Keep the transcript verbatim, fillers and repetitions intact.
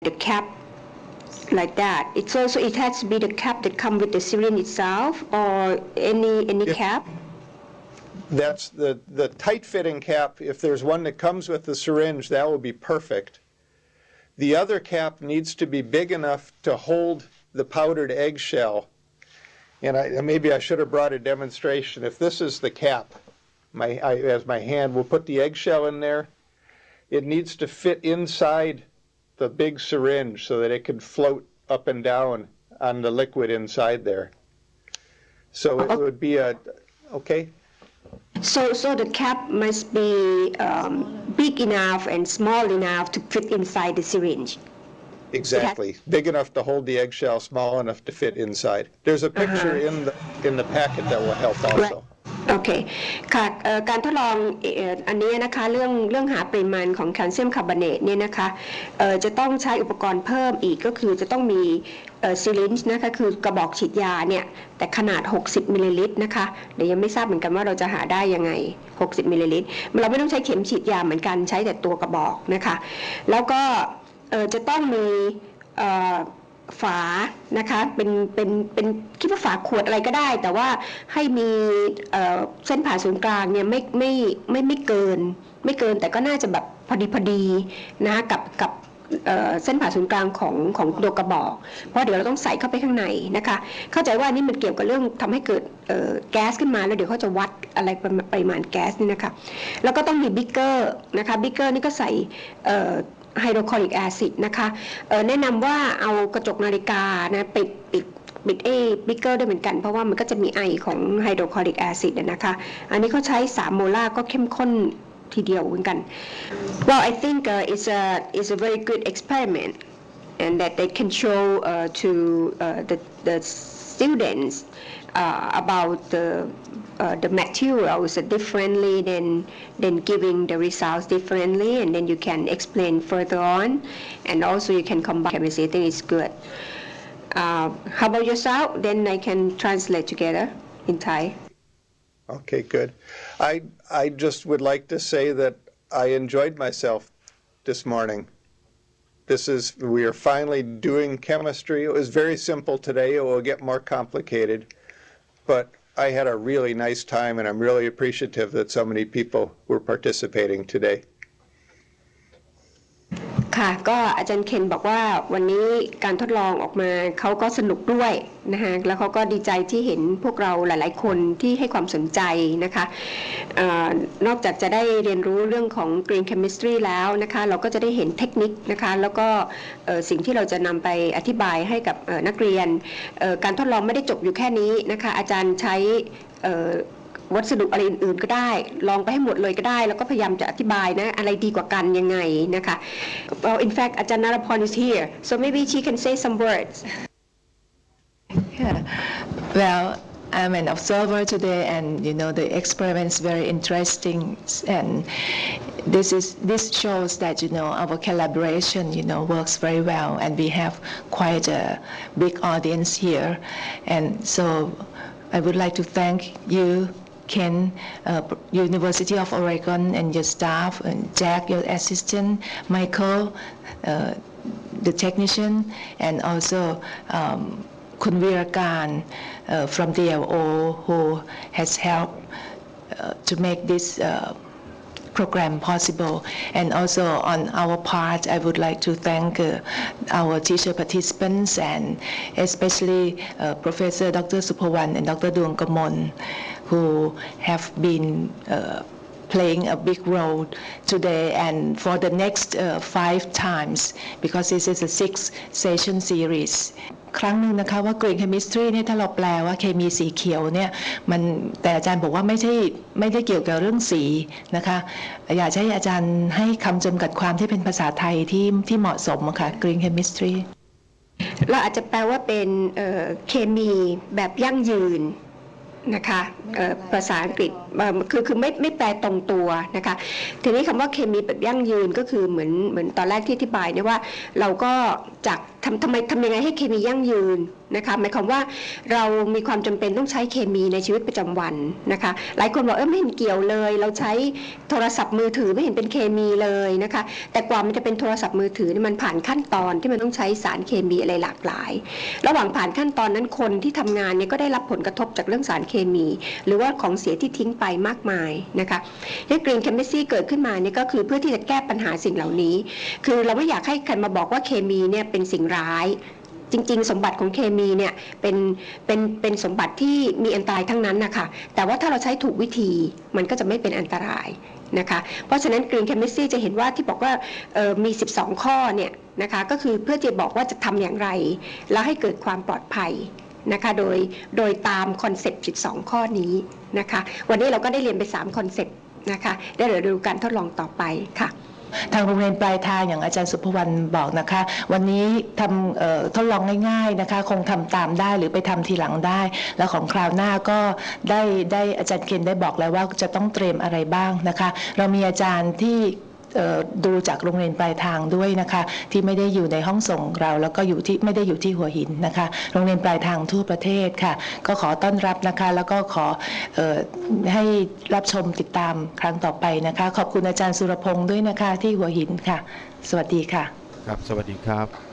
the cap like that. It's also it has to be the cap that come with the syringe itself or any any if, cap. That's the the tight fitting cap. If there's one that comes with the syringe, that will be perfect. The other cap needs to be big enough to hold the powdered eggshell. And I, maybe I should have brought a demonstration. If this is the cap, my I, as my hand, we'll put the eggshell in there. It needs to fit inside the big syringe so that it can float up and down on the liquid inside there. So it would be a, okay? So, so the cap must be um, big enough and small enough to fit inside the syringe. Exactly. Big enough to hold the eggshell, small enough to fit inside. There's a picture uh-huh. in the in the packet that will help also. Right. โอเคค่ะการทดลองอันนี้นะคะเรื่องเรื่องหาปริมาณของแคลเซียมคาร์บอเนตเนี่ยนะคะจะต้องใช้อุปกรณ์เพิ่มอีกก็คือจะต้องมีซิลินจ์นะคะคือกระบอกฉีดยาเนี่ยแต่ขนาดหกสิบมิลลิลิตรนะคะเดี๋ยวยังไม่ทราบเหมือนกันว่าเราจะหาได้ยังไงหกสิบมิลลิลิตรเราไม่ต้องใช้เข็มฉีดยาเหมือนกันใช้แต่ตัวกระบอกนะคะแล้วก็จะต้องมีฝานะคะเป็นเป็นเป็นคิดว่าฝาขวดอะไรก็ได้แต่ว่าให้มีเส้นผ่าศูนย์กลางเนี่ยไม่ไม่ไม่ไม่เกินไม่เกินแต่ก็น่าจะแบบพอดีพอดีนะกับกับเส้นผ่าศูนย์กลางของของตัวกระบอกเพราะเดี๋ยวเราต้องใส่เข้าไปข้างในนะคะเข้าใจว่านี่มันเกี่ยวกับเรื่องทำให้เกิดแก๊สขึ้นมาแล้วเดี๋ยวเขาจะวัดอะไรปริมาณแก๊สนี่นะคะแล้วก็ต้องมีบิ๊กเกอร์นะคะบิ๊กเกอร์นี่ก็ใส่ไฮโดรคลอริกแอซิดนะคะแนะนำว่าเอากระจกนาฬิกานะปิดปิดปิดเอบิ๊กเกอร์ด้วยเหมือนกันเพราะว่ามันก็จะมีไอของไฮโดรคลอริกแอซิดนะคะอันนี้เขาใช้สามโมลาร์ก็เข้มข้นทีเดียวเหมือนกัน Well I think uh, it's a it's a very good experiment and that they can show uh, to uh, the the students uh, about the Uh, the materials differently than than giving the results differently and then you can explain further on and also you can combine chemistry. I think it's good. Uh, how about yourself? Then I can translate together in Thai. Okay, good. I I just would like to say that I enjoyed myself this morning. This is we are finally doing chemistry. It was very simple today. It will get more complicated, but I had a really nice time, and I'm really appreciative that so many people were participating today. ค่ะก็อาจารย์เคนบอกว่าวันนี้การทดลองออกมาเขาก็สนุกด้วยนะคะแล้วเขาก็ดีใจที่เห็นพวกเราหลายๆคนที่ให้ความสนใจนะคะออนอกจากจะได้เรียนรู้เรื่องของ Green Chemistry แล้วนะคะเราก็จะได้เห็นเทคนิคนะคะแล้วก็สิ่งที่เราจะนำไปอธิบายให้กับนักเรียนการทดลองไม่ได้จบอยู่แค่นี้นะคะอาจารย์ใช้วัสดุอะไรอื่นๆก็ได้ลองไปให้หมดเลยก็ได้แล้วก็พยายามจะอธิบายนะอะไรดีกว่ากันยังไงนะคะ Well in fact อาจารย์นรพร is here so maybe she can say some words yeah. Well I'm an observer today and you know the experiment is very interesting and this is this shows that you know our collaboration you know works very well and we have quite a big audience here and so I would like to thank you Ken, uh, University of Oregon and your staff, and Jack, your assistant, Michael, uh, the technician, and also um, Kun Virakan uh, from D L O who has helped uh, to make this uh, program possible. And also on our part, I would like to thank uh, our teacher participants and especially uh, Professor Doctor Supawan and Doctor Duong Kamon who have been uh, playing a big role today and for the next uh, five times because this is a six session series ครั้งหนึ่งนะคะว่า Green Chemistry เนี่ยถ้าเราแปลว่าเคมีสีเขียวเนี่ยมันแต่อาจารย์บอกว่าไม่ใช่ไม่ได้เกี่ยวกับเรื่องสีนะคะอยากให้อาจารย์ให้คำจำกัดความที่เป็นภาษาไทยที่ที่เหมาะสมค่ะ Green Chemistry เราอาจจะแปลว่าเป็นเคมีแบบยั่งยืนนะคะภาษาอังกฤษคือคือไม่ไม่แปลตรงตัวนะคะทีนี้คำว่าเคมีแบบยั่งยืนก็คือเหมือนเหมือนตอนแรกที่อธิบายเนี่ยว่าเราก็จากทำทำไมทำยังไงให้เคมียั่งยืนนะคะหมายความว่าเรามีความจำเป็นต้องใช้เคมีในชีวิตประจำวันนะคะหลายคนบอกเออไม่เห็นเกี่ยวเลยเราใช้โทรศัพท์มือถือไม่เห็นเป็นเคมีเลยนะคะแต่กว่ามันจะเป็นโทรศัพท์มือถือมันผ่านขั้นตอนที่มันต้องใช้สารเคมีอะไรหลากหลายระหว่างผ่านขั้นตอนนั้นคนที่ทำงานเนี่ยก็ได้รับผลกระทบจากเรื่องสารเคมีหรือว่าของเสียที่ทิ้งไปมากมายนะคะที่ Green Chemistry เกิดขึ้นมาเนี่ยก็คือเพื่อที่จะแก้ปัญหาสิ่งเหล่านี้คือเราไม่อยากให้ใครมาบอกว่าเคมีเนี่ยเป็นสิ่งร้ายจริงๆสมบัติของเคมีเนี่ยเป็นเป็นเป็นสมบัติที่มีอันตรายทั้งนั้นนะคะแต่ว่าถ้าเราใช้ถูกวิธีมันก็จะไม่เป็นอันตรายนะคะเพราะฉะนั้น Green Chemistry จะเห็นว่าที่บอกว่ามีสิบสองข้อเนี่ยนะคะก็คือเพื่อจะบอกว่าจะทำอย่างไรแล้วให้เกิดความปลอดภัยนะคะโดยโดยตามคอนเซ็ปต์สิบสองข้อนี้นะคะวันนี้เราก็ได้เรียนไปสามคอนเซ็ปต์นะคะได้เดี๋ยวดูการทดลองต่อไปค่ะทางโรงเรียนปลายทางอย่างอาจารย์สุภวรรณบอกนะคะวันนี้ทำทดลองง่ายๆนะคะคงทำตามได้หรือไปทำทีหลังได้แล้วของคราวหน้าก็ได้ได้อาจารย์เคนได้บอกแล้วว่าจะต้องเตรียมอะไรบ้างนะคะเรามีอาจารย์ที่ดูจากโรงเรียนปลายทางด้วยนะคะที่ไม่ได้อยู่ในห้องส่งเราแล้วก็อยู่ที่ไม่ได้อยู่ที่หัวหินนะคะโรงเรียนปลายทางทั่วประเทศค่ะก็ขอต้อนรับนะคะแล้วก็ขอเอ่อให้รับชมติดตามครั้งต่อไปนะคะขอบคุณอาจารย์สุรพงษ์ด้วยนะคะที่หัวหินค่ะสวัสดีค่ะครับสวัสดีครับ